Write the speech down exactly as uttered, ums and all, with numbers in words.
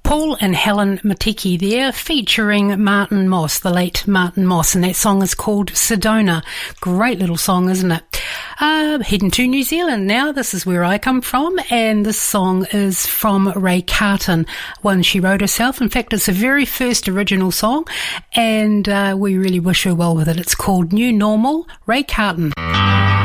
Paul and Helen Matiki there, featuring Martin Moss, the late Martin Moss, and that song is called Sedona. Great little song, isn't it? Uh, heading to New Zealand now. This is where I come from, and this song is from Ray Carton, one she wrote herself. In fact, it's her very first original song, and uh, we really wish her well with it. It's called New Normal, Ray Carton.